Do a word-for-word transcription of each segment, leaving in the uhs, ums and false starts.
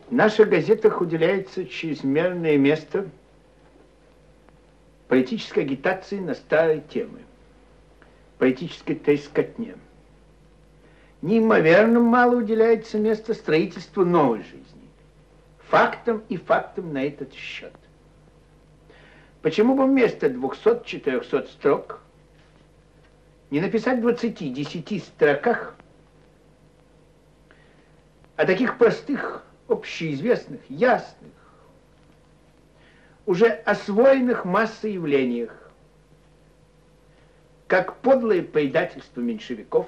В наших газетах уделяется чрезмерное место политической агитации на старые темы, политической трескотне. Неимоверно мало уделяется место строительству новой жизни, фактам и фактам на этот счет. Почему бы вместо двухсот-четырехсот строк не написать в двадцати-десяти строках о таких простых, общеизвестных, ясных, уже освоенных массой явлениях, как подлое предательство меньшевиков,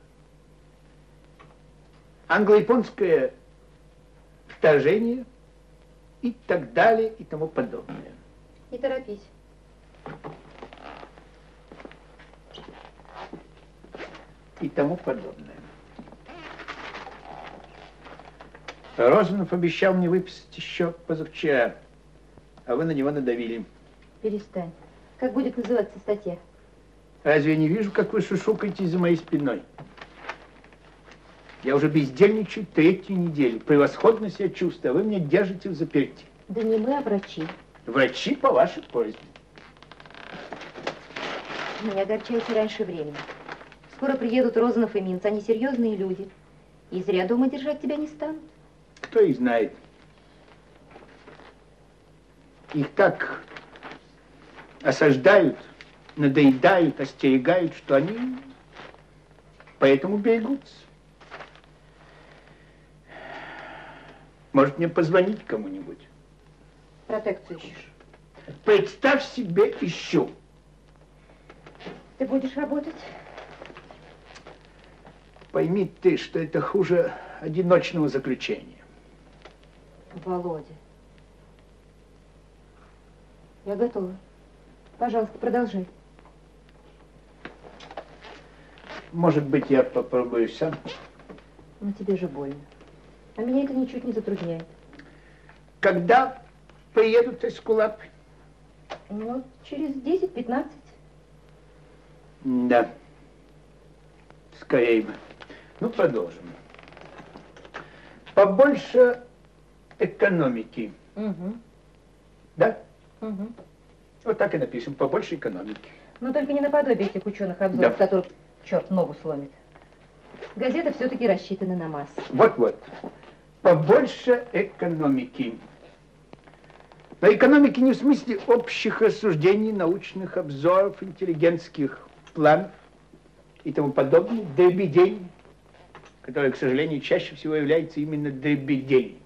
англо-японское вторжение и так далее и тому подобное. Не торопись. И тому подобное. Розанов обещал мне выписать еще позавчера, а вы на него надавили. Перестань. Как будет называться статья? Разве я не вижу, как вы шушукаетесь за моей спиной? Я уже бездельничаю третью неделю, превосходно себя чувствую, а вы меня держите в заперти. Да не мы, а врачи. Врачи по вашей просьбе. Меня огорчаете раньше времени. Скоро приедут Розанов и Минц, они серьезные люди. И зря дома держать тебя не станут. Кто их знает? Их так осаждают, надоедают, остерегают, что они поэтому берегутся. Может, мне позвонить кому-нибудь? Протекцию ищешь? Представь себе, ищу. Ты будешь работать? Пойми ты, что это хуже одиночного заключения. Володя. Я готова. Пожалуйста, продолжай. Может быть, я попробую сам? Но тебе же больно. А меня это ничуть не затрудняет. Когда приедут эскулапы? Ну, через десять-пятнадцать. Да. Скорее бы. Ну, продолжим. Побольше экономики. Угу. Да? Угу. Вот так и напишем. Побольше экономики. Но только не наподобие этих ученых обзоров, Да. которых черт ногу сломит. Газета все-таки рассчитана на массы. Вот-вот. Побольше экономики. Но экономики не в смысле общих рассуждений, научных обзоров, интеллигентских планов и тому подобное, дребедень, которое, к сожалению, чаще всего является именно дребедень.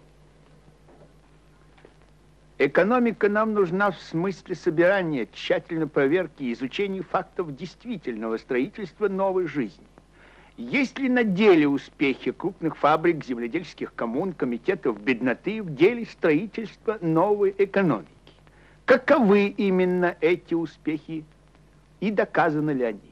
Экономика нам нужна в смысле собирания, тщательной проверки и изучения фактов действительного строительства новой жизни. Есть ли на деле успехи крупных фабрик, земледельческих коммун, комитетов бедноты в деле строительства новой экономики? Каковы именно эти успехи и доказаны ли они?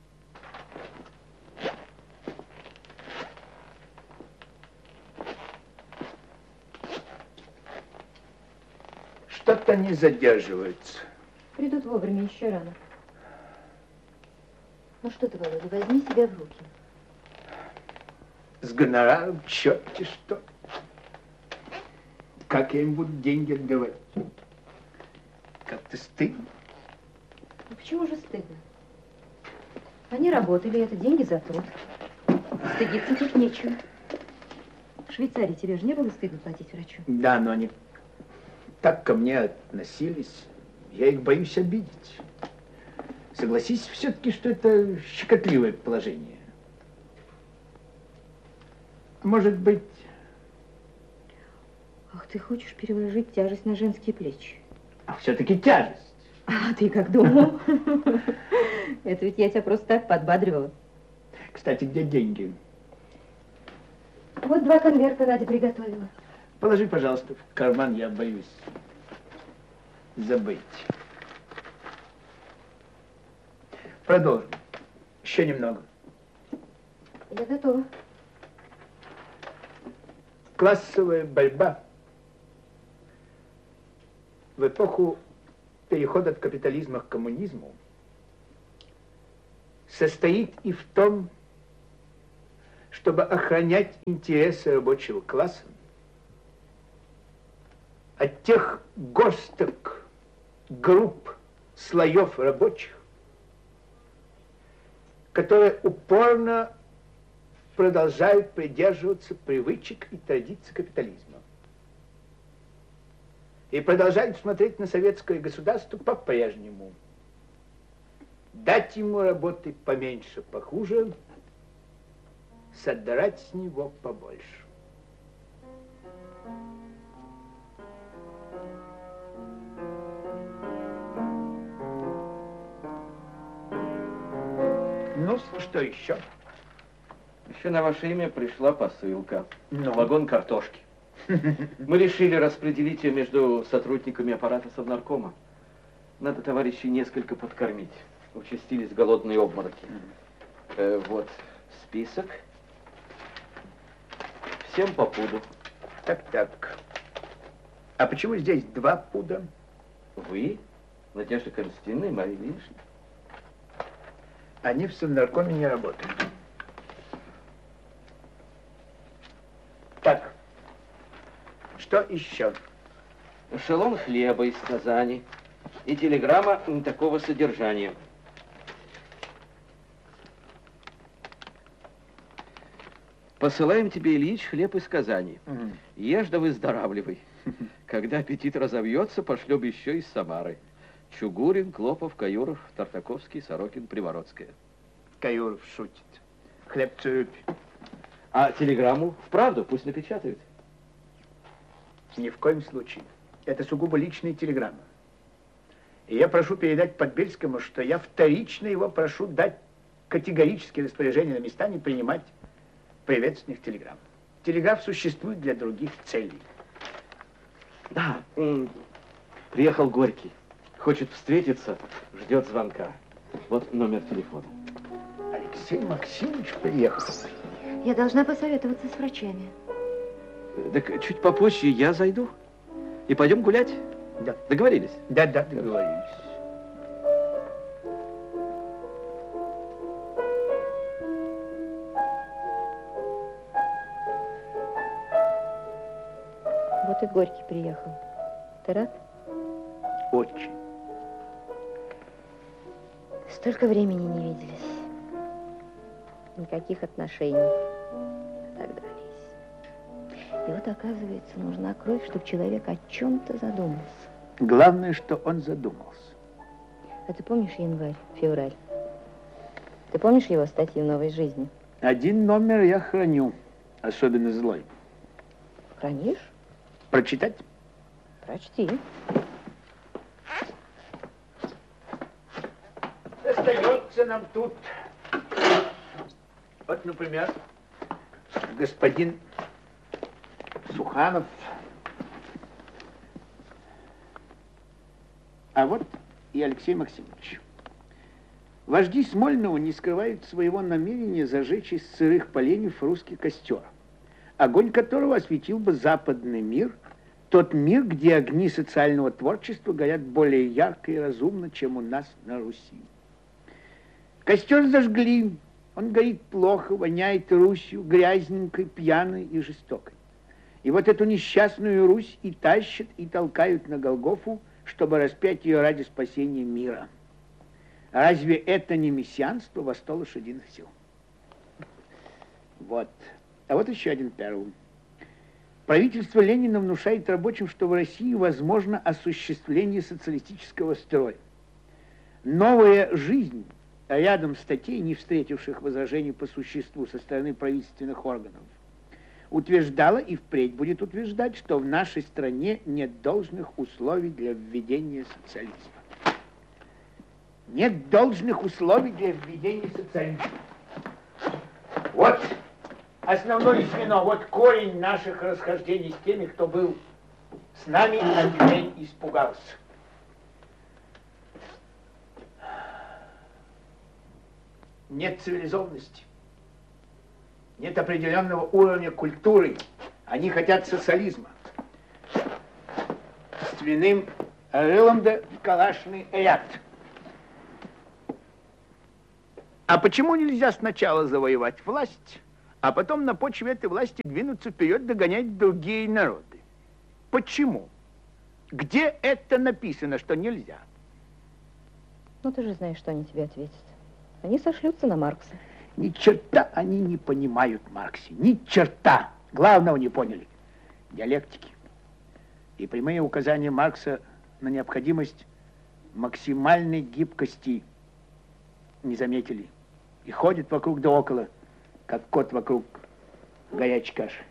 Что-то не задерживается. Придут вовремя, еще рано. Ну что ты, Володя, возьми себя в руки. С гонораром черти что. Как я им буду деньги отдавать? Как-то стыдно. Ну почему же стыдно? Они работали, это деньги за труд. Стыдиться тут нечего. В Швейцарии тебе же не было стыдно платить врачу? Да, но они так ко мне относились. Я их боюсь обидеть. Согласись все-таки, что это щекотливое положение. Может быть... Ах, ты хочешь переложить тяжесть на женские плечи? А все-таки тяжесть. А ты как думал? Это ведь я тебя просто так подбадривала. Кстати, где деньги? Вот два конверта Надя приготовила. Положи, пожалуйста, в карман, я боюсь забыть. Продолжим. Еще немного. Я готова. Классовая борьба в эпоху перехода от капитализма к коммунизму состоит и в том, чтобы охранять интересы рабочего класса от тех горсток, групп, слоев рабочих, которые упорно продолжают придерживаться привычек и традиций капитализма. И продолжают смотреть на советское государство по-прежнему. Дать ему работы поменьше, похуже, содрать с него побольше. Ну, что еще? Еще на ваше имя пришла посылка. Ну? Вагон картошки. Мы решили распределить ее между сотрудниками аппарата Совнаркома. Надо товарищей несколько подкормить. Участились голодные обмороки. Э, вот список. Всем по пуду. Так, так. А почему здесь два пуда? Вы, Надежда Константиновна и Мария Ильинична. Они в Совнаркоме не работают. Так. Что еще? Эшелон хлеба из Казани и телеграмма такого содержания. Посылаем тебе, Ильич, хлеб из Казани. Угу. Ешь да выздоравливай. Когда аппетит разовьется, пошлем еще из Самары. Чугурин, Клопов, Каюров, Тартаковский, Сорокин, Привородская. Каюров шутит. Хлеб царюпи. А телеграмму вправду пусть напечатают. Ни в коем случае. Это сугубо личная телеграмма. И я прошу передать Подбельскому, что я вторично его прошу дать категорические распоряжения на места не принимать приветственных телеграмм. Телеграф существует для других целей. Да, приехал Горький. Хочет встретиться, ждет звонка. Вот номер телефона. Алексей Максимович приехал. Я должна посоветоваться с врачами. Так чуть попозже я зайду. И пойдем гулять? Да. Договорились? Да, да, договорились. Вот и Горький приехал. Ты рад? Очень. Столько времени не виделись. Никаких отношений. Так дрались. И вот, оказывается, нужна кровь, чтобы человек о чем-то задумался. Главное, что он задумался. А ты помнишь январь, февраль? Ты помнишь его статьи в «Новой жизни»? Один номер я храню, особенно злой. Хранишь? Прочитать? Прочти. Остается нам тут, вот, например, господин Суханов. А вот и Алексей Максимович. Вожди Смольного не скрывают своего намерения зажечь из сырых поленьев русский костер, огонь которого осветил бы западный мир, тот мир, где огни социального творчества горят более ярко и разумно, чем у нас на Руси. Костер зажгли, он горит плохо, воняет Русью, грязненькой, пьяной и жестокой. И вот эту несчастную Русь и тащат, и толкают на Голгофу, чтобы распять ее ради спасения мира. Разве это не мессианство во сто лошадиных сил? Вот. А вот еще один перл. Правительство Ленина внушает рабочим, что в России возможно осуществление социалистического строя. Новая жизнь, рядом статей, не встретивших возражений по существу со стороны правительственных органов, утверждала и впредь будет утверждать, что в нашей стране нет должных условий для введения социализма. Нет должных условий для введения социализма. Вот основное звено, вот корень наших расхождений с теми, кто был с нами, а теперь испугался. Нет цивилизованности, нет определенного уровня культуры. Они хотят социализма. С твиным рылом да калашный ряд. А почему нельзя сначала завоевать власть, а потом на почве этой власти двинуться вперед, догонять другие народы? Почему? Где это написано, что нельзя? Ну, ты же знаешь, что они тебе ответят. Они сошлются на Маркса. Ни черта они не понимают Марксе. Ни черта. Главного не поняли. Диалектики. И прямые указания Маркса на необходимость максимальной гибкости не заметили. И ходят вокруг да около, как кот вокруг горячей каши.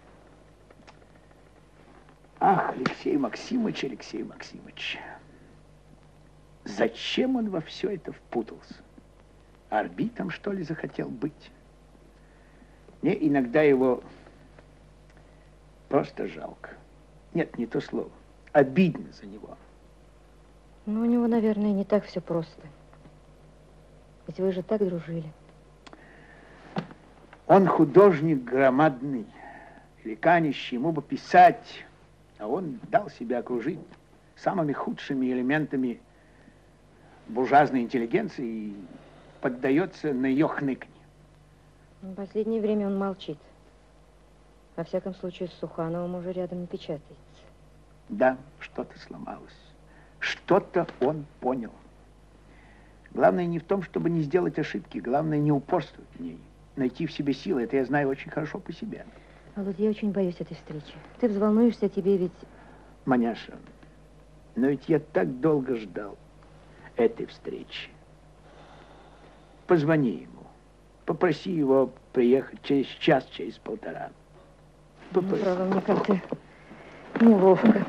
Ах, Алексей Максимович, Алексей Максимович. Зачем он во все это впутался? Орбитом, что ли, захотел быть? Мне иногда его просто жалко. Нет, не то слово. Обидно за него. Ну, у него, наверное, не так все просто. Ведь вы же так дружили. Он художник громадный, великанище, ему бы писать, а он дал себя окружить самыми худшими элементами буржуазной интеллигенции и поддается на ее хныканье. В последнее время он молчит. Во всяком случае, с Сухановым уже рядом не печатается. Да, что-то сломалось. Что-то он понял. Главное не в том, чтобы не сделать ошибки. Главное не упорствовать в ней. Найти в себе силы. Это я знаю очень хорошо по себе. Володя, я очень боюсь этой встречи. Ты взволнуешься, о тебе ведь... Маняша, но ведь я так долго ждал этой встречи. Позвони ему. Попроси его приехать через час, через полтора. Ну, право, мне как-то неловко.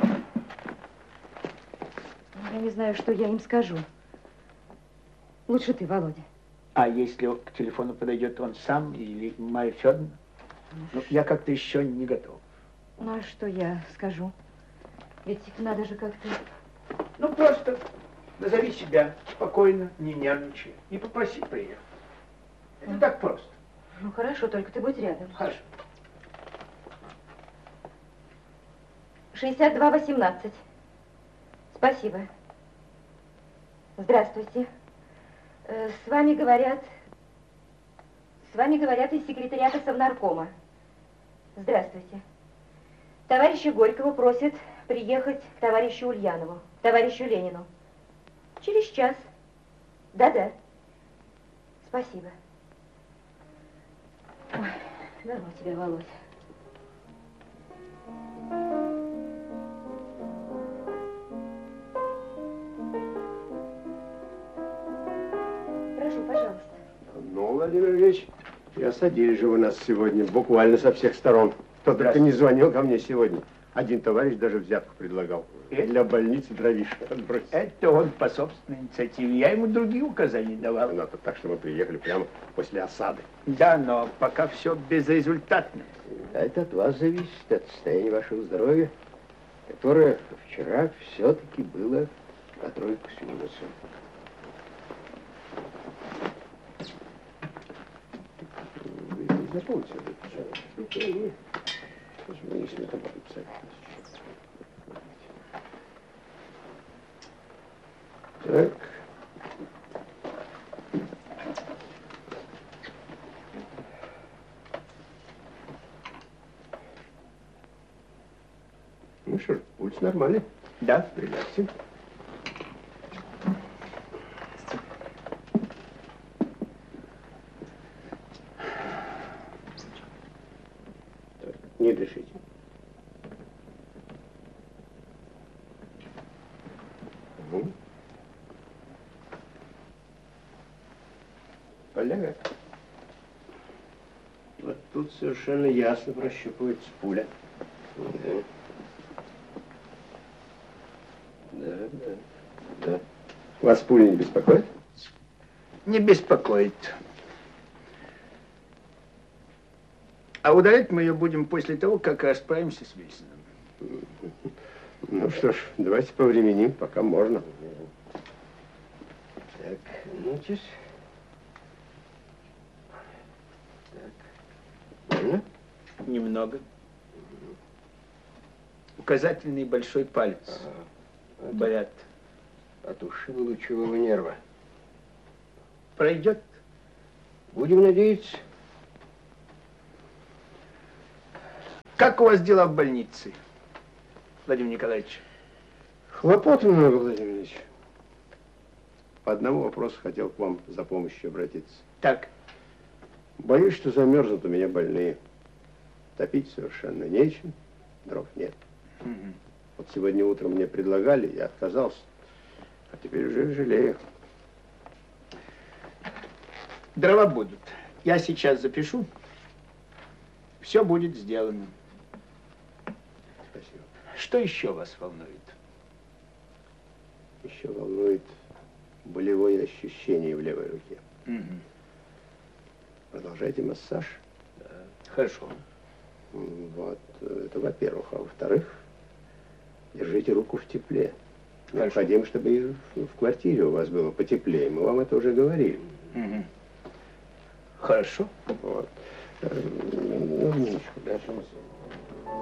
Я не знаю, что я им скажу. Лучше ты, Володя. А если к телефону подойдет он сам или Марья Федоровна? Ну, я как-то еще не готов. Ну, а что я скажу? Ведь надо же как-то... Ну, просто назови себя спокойно, не нервничай, и попроси приехать. Это mm. так просто. Ну, хорошо, только ты будь рядом. Хорошо. шестьдесят два восемнадцать. Спасибо. Здравствуйте. С вами говорят... С вами говорят из секретариата Совнаркома. Здравствуйте. Товарища Горького просят приехать к товарищу Ульянову, к товарищу Ленину. Через час. Да-да. Спасибо. Ой, давно тебя, Володя. Прошу, пожалуйста. Ну, Владимир Ильич, и осадили же вы нас сегодня, буквально со всех сторон. Кто только не звонил ко мне сегодня. Один товарищ даже взятку предлагал. И для больницы дровишек отбросить. Это он по собственной инициативе. Я ему другие указания давал. Ну, так что мы приехали прямо после осады. Да, но пока все безрезультатно. А это от вас зависит, от состояния вашего здоровья, которое вчера все-таки было на тройку с минусом. Вы запомните это, пожалуйста. Мы не сметом подписать. Так. Ну что ж, пульс нормальный. Да. Релаксе. Так, не дышите. Угу. Полягай. Вот тут совершенно ясно прощупывается пуля. Угу. Да, да, да. Вас пуля не беспокоит? Не беспокоит. А удалять мы ее будем после того, как расправимся с Вильсоном. Ну что ж, давайте повременим, пока можно. Так, ночись. Так. Больно? Немного. Указательный и большой палец. Ага. Болят. От ушиба лучевого нерва. Пройдет? Будем надеяться. Как у вас дела в больнице, Владимир Николаевич? Хлопот много, Владимир Ильич. По одному вопросу хотел к вам за помощью обратиться. Так. Боюсь, что замерзнут у меня больные. Топить совершенно нечем, дров нет. Угу. Вот сегодня утром мне предлагали, я отказался. А теперь уже жалею. Дрова будут. Я сейчас запишу. Все будет сделано. Спасибо. Что еще вас волнует? Еще волнует болевое ощущение в левой руке. Угу. Продолжайте массаж. Да. Хорошо. Вот, это во-первых. А во-вторых, держите руку в тепле. Хорошо. Необходимо, чтобы и в, в квартире у вас было потеплее. Мы вам это уже говорили. Угу. Хорошо. Вот. Ну, минуточку, да,